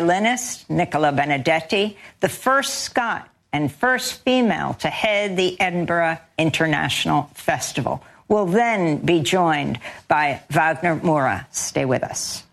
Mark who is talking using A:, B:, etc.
A: violinist Nicola Benedetti, the first Scot and first female to head the Edinburgh International Festival, will then be joined by Wagner Moura. Stay with us.